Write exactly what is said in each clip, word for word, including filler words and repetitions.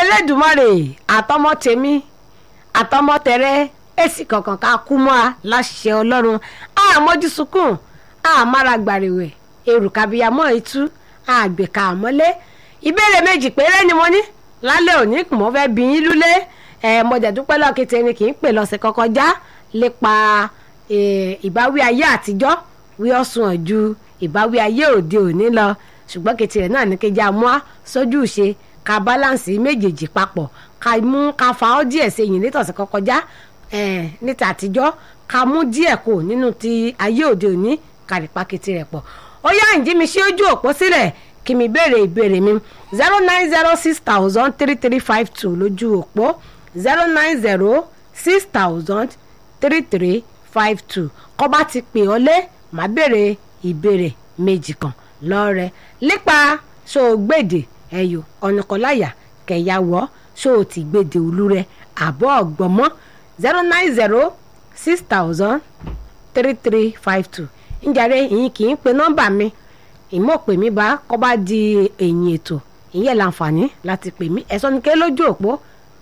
Elédùmarè àtọmọ tèmi àtọmọ tẹrẹ èsì kankan ká kú mọ́ a láṣẹ Ọlọ́run àmójú sunkún àmàrà gbàrèwè èrùkàbíyàmọ́ ìtú àgbèkà àmọ́lé. Ìbéèrè méjì péré ni mo ní lálẹ́ òní mo fẹ́ bí yín lúlé ẹ̀ mo dẹ̀ dúpẹ́ lọ́kìtì ẹni kì í pè lọ́sẹ̀ kọ́kọ́ já lépa ìbáwí ayé àtijọ́ wí ọ̀sùn ọ̀jú ìbáwí ayé òde òní lọ ṣùgbọ́n kìtì rẹ̀ náà ní kejì àmúá sójú ṣe ká báláǹsì méjèèjì papọ̀ ká mú ká fa ọ́ díẹ̀ sí yìí nítọ̀sẹ̀ kọ́kọ́ já níta àtijọ́ ká mú díẹ̀ kù nínú ti ayé òde òní kàrípa kìtì rẹ̀ pọ̀. Ó yá ǹjí mi ṣí ojú òpó sílẹ̀ kí mi béèrè ìbéèrè mi zero nine zero six thousand three three five two lójú òpó zero nine zero six thousand three three five two kọ́ bá ti pè ọ́ lé màá béèrè ìbéèrè méjì kan lọ́rẹ̀ nípa ṣó o gbèdè ẹ̀yọ́ ọ̀nàkọ́láyà kẹ̀yàwó ṣó o ti gbèdè olú rẹ̀ àbọ̀ ọ̀gbọ̀mọ́ zero nine zero six thousand three three five two njàre ìyín kì í pe nọ́mbà mi ìmọ̀ pè mí bá kọ́ bá di ẹ̀yìn ètò ìyẹn láǹfààní láti pè mí ẹ̀sọ́ ni ké lójú òpó.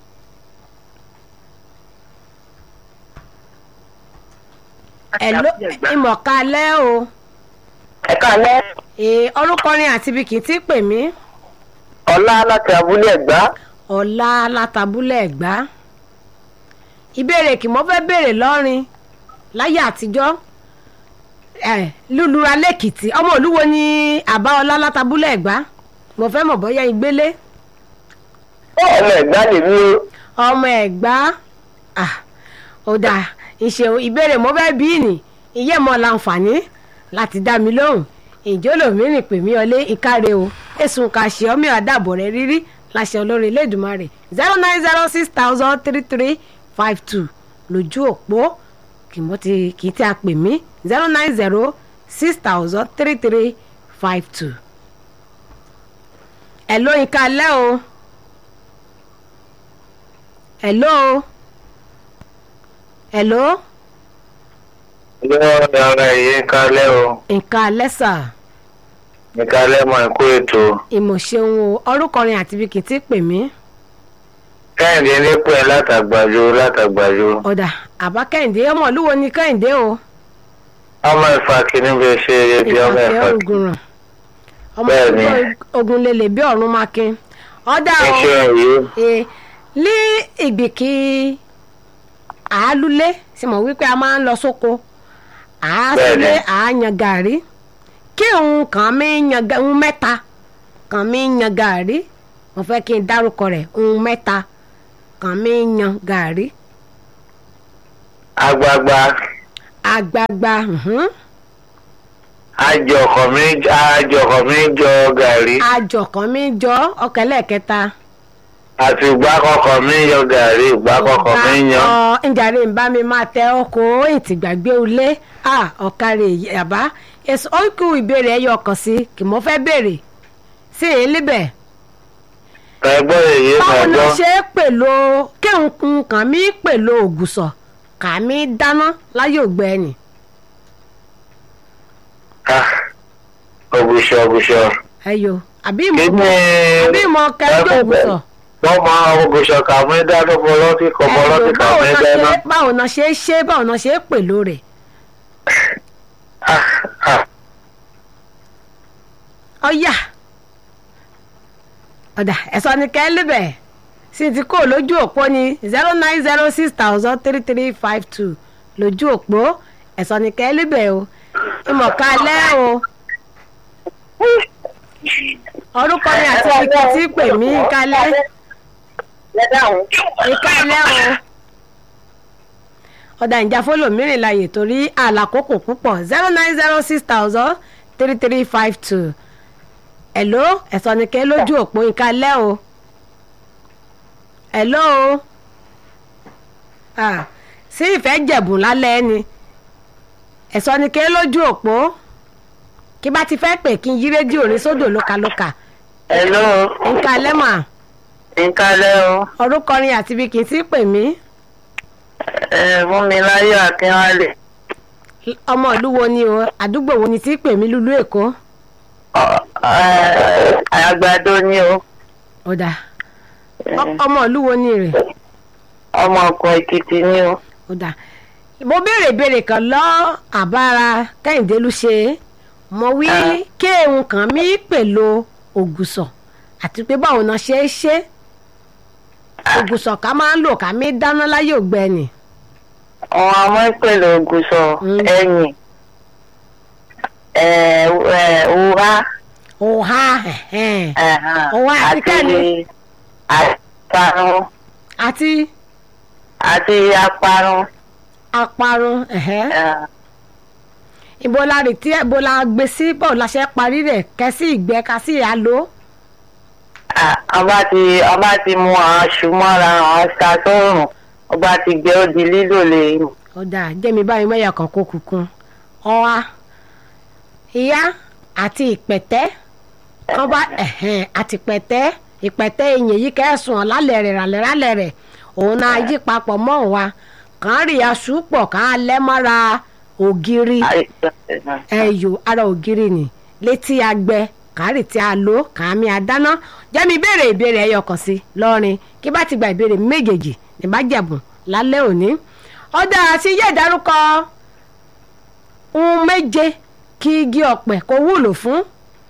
Ẹ̀ló ìmọ̀kálẹ́ o. Ẹ̀kálẹ́. Ee ọlọ́kọrin àti ibi kì í ti pè mí. Ọlá láti abúlé Ẹ̀gbá. Ọlá láti abúlé Ẹ̀gbá. Ìbéèrè kì mọ́ fẹ́ béèrè lọ́rin láyé àtijọ́ lúlura lẹ́kìtì ọmọ olúwo ni àbá ọlá láti abúlé Ẹ̀gbá mo fẹ́ mọ̀ bọ́yá ìgbélé. Ọmọ Ẹ̀gbá lèmi o. Ọmọ Ẹ̀gbá ó dáa ìṣe ìbéèrè mo fẹ́ bí ní ìyẹ́ mọ́ láǹfààní láti dá mi lóhùn ìjọ lòmíràn pè mí ọlé ìkárẹ̀ o èsùn kàṣẹ ọmọ àdàbọ̀ rẹ̀ rírí láṣẹ olórí Elédùmarè zero nine zero six thousand three three five two lójú òpó kì mọ́ ti kì í tí a pè mí zero nine zero six thousand three three five two. Hello ìkálẹ́ o. Hello. Hello. Hello ọ̀rọ̀ ẹ̀yẹ kálẹ́ o. Ìkálẹ́ sà. Ìkálẹ́ mọ̀ ẹ̀kú ètò. Ìmọ̀ṣeun o ọrúkọrin àti ibi kì í ti pè mí. Kẹ́hìndé nípò ẹ̀ látàgbàjò látàgbàjò. Ọ̀dà àbá Kẹ́hìndé ọmọ olúwo ni Kẹ́hìndé o. Ọmọ Ìfàkì níbi ṣe ebi ọmọ Ìfàkì. Ìfàkì ògùnràn. Ọmọ ogun lele bí ọ̀run mákin. Ọ̀dà o. Iṣẹ́ yìí. Ní ìgbìkì àálùlé sì mọ̀ wípé a máa ń lọ sóko àásùlé àáyan gàrí kí òun kàn mí yan òun mẹ́ta kàn mí yan gàrí mo fẹ́ kí n dárúkọ rẹ̀ òun mẹ́ta kàn mí yan gàrí. Àgbààgbà. Àgbààgbà. Àjọkọ̀ mi àjọkọ̀ mi jọ gàrí. Àjọkọ̀ mi jọ ọ̀kẹ́lẹ̀ kẹta. Àti ìgbà kọkọ mi yọ gàrí ìgbà kọkọ mi yan. ọ njàre ń bá mi máa tẹ ọkọ ètì gbàgbé ulé ọ̀kàrẹ̀ yàbá èso òkú ìbéèrè ẹyọ ọkàn sí kì mọ́ fẹ́ béèrè sí èyí líbẹ̀. ẹgbọ́n èyí báwo mọ̀jọ́. ló ṣe é pèlò kí nǹkan mi pèlò ògùsọ̀ kà mí dáná láyé ògbẹ́ ẹ̀nì. ògùṣọ ògùṣọ. ẹyọ àbí ìmọ̀ àbí ìmọ̀ kẹjọ ògùsọ̀. wọ́n máa ògùṣọ kà mí dáná bọ́lọ́tì kọ́ bọ́lọ́tì kà mí dáná. báwo náà ṣe é ṣe báwo náà ṣe é pèlò rẹ̀. ọ̀yà ọ̀dà ẹ̀sọ́ ni kẹ́ lébẹ̀ sí ti kó lójú òpó ni zero nine zero six thousand three three five two lójú òpó ẹ̀sọ́ ni kẹ́ lébẹ̀ o ìmọ̀kálẹ́ o orúkọ mi àti ìkí tí pè mí ìkálẹ́ ìkálẹ́ o ọ̀dà ìjà fọlọ́mìnrin láàyè torí àlàkókò púpọ̀ zero nine zero six thousand three three five two. Hello ẹ̀sọ́ ni kẹ́ lójú òpó ìkálẹ́ o. Hello ah sí ìfẹ́ jẹ̀bùn lálẹ́ ni ẹ̀sọ́ ni kẹ́ lójú òpó kí bá ti fẹ́ pè kí n yí rédíò ní sódò lókàlókà. Hello. ìkálẹ́ mà. ìkálẹ́ o. orúkọrin àti ibi kì í sí pè mí. ẹ fún mi láyọ̀ Akínwálé. ọmọ ìlú wo ni o àdúgbò wo ni tí pè mí lúlú Èkó. àgbàdo ni o. ọ̀dà Ọ- ọmọ ìlú wo ni rè? ọmọ ọkọ Èkìtì ni o. Ó dà mo béèrè ìbéèrè kan lọ àbára Kẹ́hìndé ló ṣe mo wí kéhùn kan mí pèlò ògùsọ̀ àti pé báwo náà ṣe é ṣe ògùsọ̀ ká máa ń lò ká mí dáná láyé ògbẹ́ni. àwọn ọmọ ìpèlè ògùsọ Mm. ẹ̀yìn òwúrá òhà ẹ̀hẹ́n. Òwúrá àti àti kẹ́ni? àparun àti àti aparun. aparun ẹ̀hẹ́. eh, ibo la rè tí ibo la gbé sí báwo la ṣe parí rẹ̀ kẹ́sí ìgbẹ́ ká sí àlò. ah, ọba ti ọba ti mú àwọn ṣùmọ́ra àwọn ṣàtọ́rùn ọba ti gbé ó di lílò lè. Ó dà jẹ́mi báyìí mẹ́yà kan kó kúkún ọ̀wá ìyá àti ìpẹ̀tẹ́ wọ́n bá ẹ̀hẹ́n àti ìpẹ̀tẹ́ ìpẹ̀tẹ́ eyín yìí kẹ́sùn ọ̀ lálẹ́ rẹ̀ rálẹ̀ rálẹ̀ rẹ̀ òun náà yí papọ̀ mọ́ wa kàn án rí aṣù pọ̀ kàn án lẹ́ mọ́ra ògiri ẹ̀yọ̀ ara ògiri ni létí agbẹ́ kàn án rí tí a lò kàn án mi àdáná jẹ́mi béèrè ìbéèrè ẹyọ kan sí lọ́rin kí bá ti gba ìbéèrè méjèèjì ní bá jẹ̀bùn lálẹ́ òní ọ̀dà àti iye ìdárúkọ ohun méje kí igi ọ̀pẹ kó wúlò fún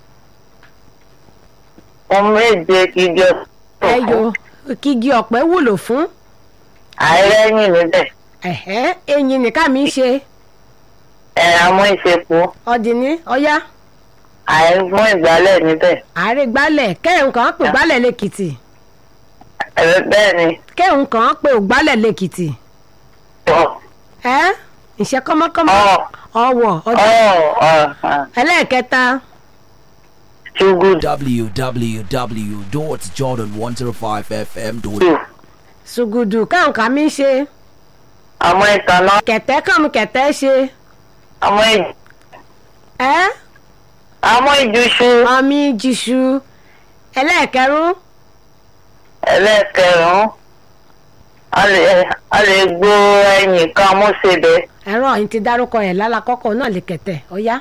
ohun méje kì í jọ. ẹyọ kí igi ọ̀pẹ wúlò fún àìrẹ́yìn níbẹ̀ ẹ̀hẹ́ eyín nìkan mi ń ṣe ẹ̀ àmọ́ ìṣepò ọ̀dìní ọ̀yá àìmọ́ ìgbálẹ̀ níbẹ̀. àárẹ̀ gbálẹ̀ kẹ́hìn kan pè gbálẹ̀ lẹ́kìtì ẹ̀ bẹ́ẹ̀ ni. kẹ́hìn kan pè gbálẹ̀ lẹ́kìtì ọ̀ ẹ́ ìṣe kọ́mọ́kọ́mọ́ ọ̀ ọ̀wọ̀ ọ̀ ọ̀dà ọ̀ ẹlẹ́ẹ̀kẹta ṣùgùdù w w w dot jordan one oh five f m dot ṣùgùdù kẹ́hìn kan mi ń ṣe àmọ́ ìtànà kẹ̀tẹ́ kàn mi kẹ̀tẹ́ ṣe àmọ́ ìjù ẹ́ àmọ́ ìjùṣu ọmí jìṣù ẹlẹ́ẹ̀kẹrún ẹlẹ́ẹ̀kẹrùn-ún a lè a lè gbó ẹyìn kan mú sebẹ̀ ẹ̀rọ yìí ti dárúkọ ẹ̀ lálàkọ́kọ́ náà lè kẹ̀tẹ̀ ọ̀yá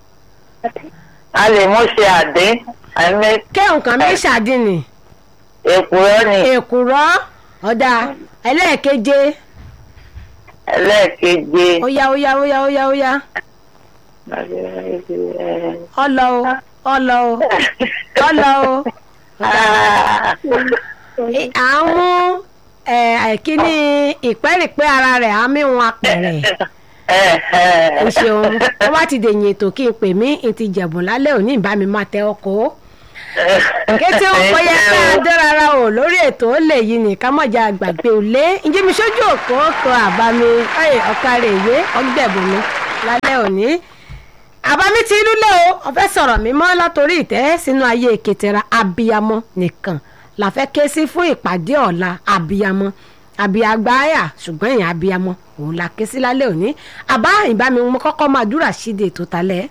a lè mú ṣe àdín àmì kẹ́hìn kan mi ṣàdínì èkùrọ́ ni èkùrọ́ ọ̀dà ẹlẹ́ẹ̀keje ẹlẹ́ẹ̀keje óyá óyá óyá óyá óyá ọlọ o ọlọ o ọlọ o à ń mú kíní ìpẹ́rìpẹ́ ara rẹ̀ á mí wọn apẹ̀rẹ̀ o ṣeun wọ́n bá ti dèyìn ètò kí n pè mí n ti jẹ̀bùn lálẹ́ òní ìbá mi máa tẹ ọkọ̀ kété ó pẹ́yẹ ká dọ́rara o lórí ètò ó lè yí ní kámọ́jà àgbàgbé òlé ǹjẹ́ mi sójú òkú ọkọ̀ àbámi ọ̀kàrẹ̀ ìwé ọ̀gbẹ̀bùn mi lálẹ́ òní àbámi ti inú lé o ọ̀fẹ́ sọ̀rọ̀ mi mọ́ látòrí ìtẹ́ sínú ayé kẹtẹra abiyamọ nìkan la fẹ́ ké sí fún ìpàdé ọ̀la abiyamọ abiyagbáyà ṣùgbọ́n èèyàn abiyamọ òun la ké sí lálẹ́ òní àbá ìbámi mo kọ́kọ́ máa dúrà síde ètò talẹ́.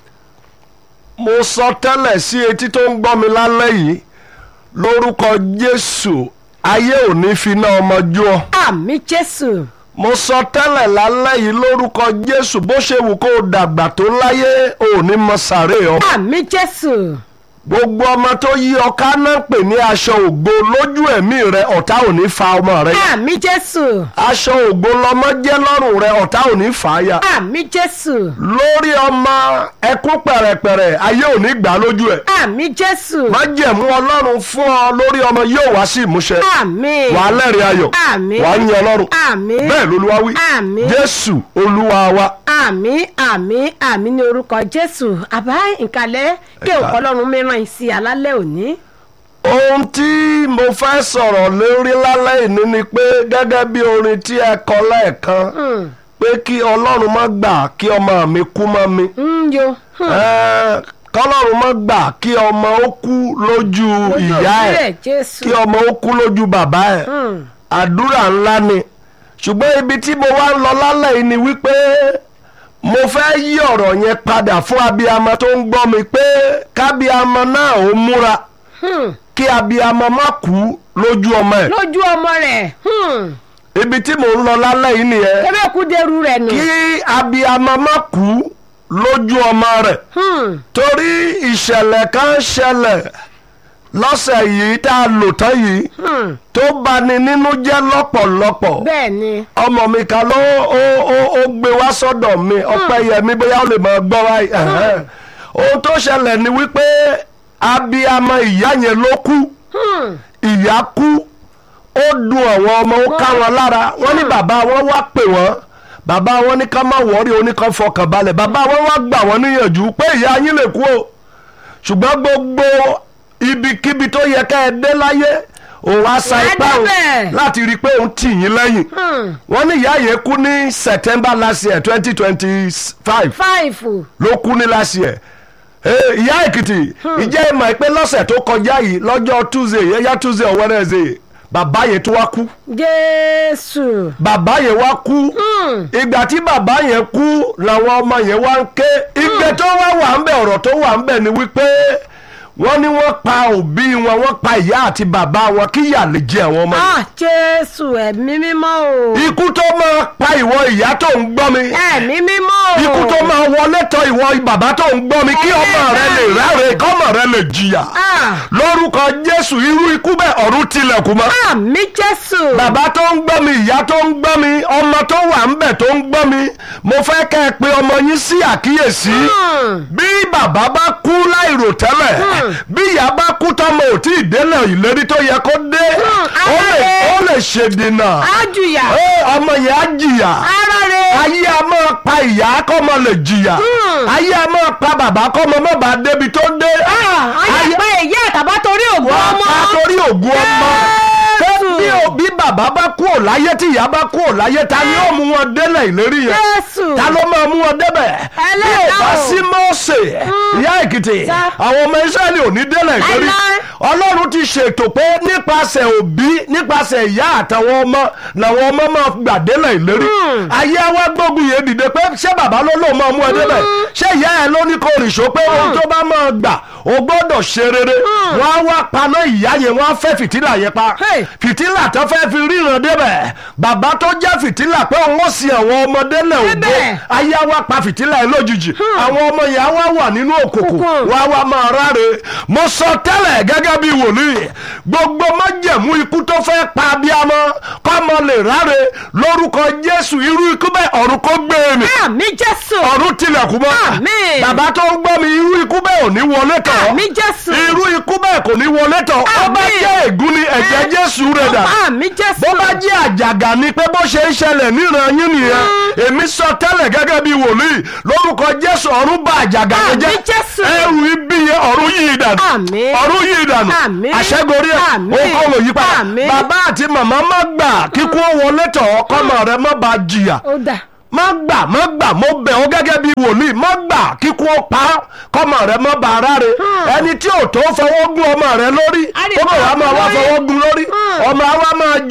mo sọ tẹ́lẹ̀ sí etí tó ń gbọ́ mi lálẹ́ yìí lórúkọ Jésù ayé ò ní fi ná ọmọ jó ọ. àmì Jésù. mo sọ tẹ́lẹ̀ lálẹ́ yìí lórúkọ Jésù bó ṣe wù kó o dàgbà tó láyé ò ní mọ sàré ọ. àmì Jésù. gbogbo ọmọ tó yí ọká náà pè ní aṣọ ògbó lójú ẹ̀mí rẹ ọ̀tá ò ní fa ọmọ rẹ. àmì Jésù. aṣọ ògbó lọmọ jẹ́ lọ́rùn rẹ ọ̀tá ò ní fà á ya. àmì Jésù. lórí ọmọ ẹkún pẹ̀rẹ̀pẹ̀rẹ̀ ayé ò ní gbà lójú ẹ̀. àmì Jésù. májẹ̀mú Ọlọ́run fún ọ lórí ọmọ yóò wá sí ìmúṣẹ. àmì. wàá lẹ́rìí ayọ̀. àmì. wàá yin Ọlọ́run. àmì. bẹ́ẹ̀ lolúwa wí. àmì. Jésù Olúwa wa. àmì àmì àmì ní orúkọ Jésù àbá ìkàlẹ̀ kí òkú Ọlọ́run mìíràn sí alálẹ̀ òní. ohun tí mo fẹ́ sọ̀rọ̀ lórí lálẹ́ ìní ni pé gẹ́gẹ́ bí orin tí ẹ kọ lẹ́ẹ̀kan pé kí Ọlọ́run má gbà kí ọmọ mi kú mọ́ mi. yo. Ẹ́, kọ́lọ́run má gbà kí ọmọ ó kú lójú ìyá ẹ̀ kí ọmọ ó kú lójú bàbá ẹ̀ àdúrà ńlá ni ṣùgbọ́n ibi tí mo wá ń lọ lálẹ́ yìí ni wípé mo fẹ́ yí ọ̀rọ̀ yẹn padà fún abiyamọ tó ń gbọ́ mi pé kábíamọ náà ó múra kí abiyamọ má kú lójú ọmọ ẹ̀. lójú ọmọ rẹ̀. ibi tí mò ń lọ lálẹ́ yìí nìyẹn. kébé kú dẹrù rẹ̀ nù. kí abiyamọ má kú lójú ọmọ rẹ̀. torí ìṣẹ̀lẹ̀ kan ṣẹlẹ̀ lọ́sẹ̀ yìí tá a lò tán yìí tó bani nínú jẹ́ lọ́pọ̀lọpọ̀ bẹ́ẹ̀ ni. ọmọ mi kan ló ó ó ó gbé wá sọ́dọ̀ mi Ọpẹ́yẹmí bóyá ó lè máa gbọ́ wáyé ohun tó ṣẹlẹ̀ ni wípé abiyamọ ìyá yẹn ló kú ìyá kú ó dùn àwọn ọmọ ó ká wọn lára wọ́n ní bàbá wọn wá pè wọ́n bàbá wọn ní ká má wọ́rí oníkan fọkàn balẹ̀ bàbá wọn wá gbà wọ́n níyànjú pé ìyá yín lè kú o ṣùgbọ́n gbogbo ibikíbi tó yẹ ká ẹ dé láyé òun á sa ipá òun láti rí i pé òun tì yín lẹ́yìn wọ́n ní ìyá yẹn kú ní September last year twenty twenty five ló kú ní last year ìyá Èkìtì ìjẹ́ ìmọ̀ pé lọ́sẹ̀ tó kọjá yìí lọ́jọ́ Tuesday ẹ̀yà Tuesday or Wednesday bàbá yẹn tó wá kú. Jésù. bàbá yẹn wá kú. ìgbà tí bàbá yẹn kú làwọn ọmọ yẹn wá ń ké. ìgbẹ́ tó wá wà ń bẹ̀ ọ̀rọ̀ tó wà ń bẹ̀ ni wípé wọ́n ní wọ́n pa òbí wọn wọ́n pa ìyá àti bàbá wọn kí ìyà lè jẹ àwọn ọmọ yẹn. ah Jésù ẹ̀mí mímọ́ o. ikú tó máa pa ìwọ ìyá tó ń gbọ́ mi. ẹ̀mí mímọ́ o. ikú tó máa wọlé tọ̀ ìwọ bàbá tó ń gbọ́ mi kí ọmọ rẹ lè ráre kọ́mọ rẹ lè jìyà. lórúkọ Jésù irú ikú bẹ́ẹ̀ ọ̀run tilẹ̀kùn mọ́. àmì Jésù. bàbá tó ń gbọ́ mi ìyá tó ń gbọ́ mi ọmọ tó wà ń bẹ̀ tó ń gbọ́ mi mo fẹ́ kẹ́ ẹ pe ọmọ yín sí àkíyèsí. bí bàbá bá kú láìrò tẹ́lẹ̀ bí ìyá bá kú tọ́mọ ò tí ì délẹ̀ ìlérí tó yẹ kó dé ó lè ṣèdènà ọmọ yẹn á jìyà ayé a máa pa ìyá kọ́mọ lè jìyà ayé a máa pa bàbá kọ́mọ má bàa débi tó dé ayé pa ìyá àtàbá torí ògùn ọmọ wọ́n pa torí ògùn ọmọ bí òbí bàbá bá kú ò láyé tí ìyá bá kú ò láyé ta ni ó mú wọn délẹ̀ ìlérí yẹn ta ló máa mú wọn débẹ̀ bí ò bá sí Mósè ìyá Èkìtì àwọn ọmọ Ísírẹ́lì ò ní délẹ̀ ìlérí Ọlọ́run ti ṣètò pé nípasẹ̀ òbí nípasẹ̀ ìyá àtàwọn ọmọ làwọn ọmọ máa gbà délẹ̀ ìlérí ayé wa gbógun yẹn dìde pé ṣé bàbá ló lóun máa mú ẹ débẹ̀ ṣé ìyá ẹ ló ní kó rìṣó pé ohun tó bá máa gbà o gbọ́dọ̀ ṣe rere wọ́n á wá paná ìyá yẹn wọ́n á fẹ́ fìtílà yẹn pa fìtílà tó fẹ́ fi ríran débẹ̀ bàbá tó jẹ́ fìtílà pé òun ó sin àwọn ọmọdé lẹ̀ ògbó ayé á wá pa fìtílà yẹn lójijì àwọn ọmọ yẹn á wá wà nínú òkùnkùn wọ́n á wá máa ráre mo sọ tẹ́lẹ̀ gẹ́gẹ́ bí wòlíì gbogbo májẹ̀mú ikú tó fẹ́ pa abiyamọ kọ́mọ lè ráre lórúkọ Jésù irú ikú bẹ́ẹ̀ ọ̀run kó gbé mi àmì Jésù ọ̀run tilẹ̀kùn mọ́ bàbá tó ń gbọ́ mi irú ikú bẹ́ẹ̀ ò ní wọlé tọ̀ àmì Jésù irú ikú bẹ́ẹ̀ kò ní wọlé tọ̀ ó bá jẹ́ ègún ni ẹ̀jẹ̀ Jésù rẹ̀ dà àmì Jésù bó bá jẹ́ àjàgà ni pé bó ṣe ń ṣẹlẹ̀ níran yín nìyẹn èmi sọ tẹ́lẹ̀ gẹ́gẹ́ bí wòlíì lórúkọ Jésù ọ̀run bá àjàgà yẹn jẹ́ ẹrù ibi yẹn ọ̀run yìí dànù ọ̀run yìí dànù àṣẹgorí ẹ̀ òkò wò yí padà bàbá àti màmá má gbà kíkú wọlé tọ̀ kọ́mọ rẹ̀ má bàa jìyà má gbà má gbà mo bẹ̀ ọ́ gẹ́gẹ́ bí wòlíì má gbà kíkú pa kọ́mọ rẹ̀ má bàa ráre ẹni tí ò tó fọwọ́ gún ọmọ rẹ̀ lórí ó bẹ̀ wá máa wá fọwọ́ gún lórí ọmọ àwa máa